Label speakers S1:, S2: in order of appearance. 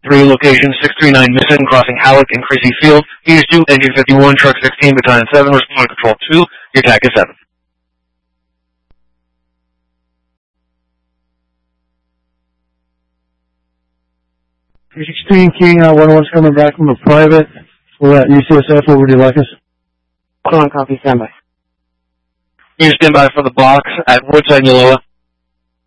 S1: 3, location 639 missing, crossing Halleck and Creasy Field. He's due, engine 51, truck 16, battalion 7, respond to control 2, your TAC is 7.
S2: Three 16, King, 101's coming back from a private. We're at UCSF, where would you like us?
S3: Hold on, copy, standby.
S1: You stand by for the box at Woodside, Yoloa.